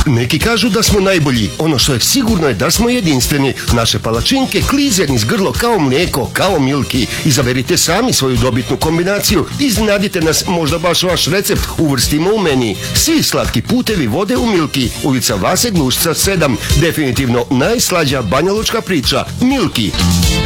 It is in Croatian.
Neki kažu da smo najbolji. Ono što je sigurno je da smo jedinstveni. Naše palačinke klize niz grlo kao mlijeko, kao Milky. Izaberite sami svoju dobitnu kombinaciju. Iznenadite nas, možda baš vaš recept uvrstimo u meni. Svi slatki putevi vode u Milky. Ulica Vase Gnušca 7. Definitivno najslađa banjalučka priča. Milky.